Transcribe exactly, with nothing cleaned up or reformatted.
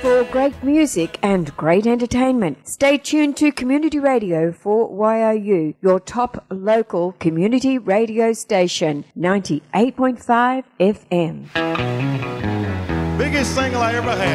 for great music and great entertainment. Stay tuned to Community Radio for Y O U, your top local community radio station, ninety-eight point five F M. Biggest single I ever had.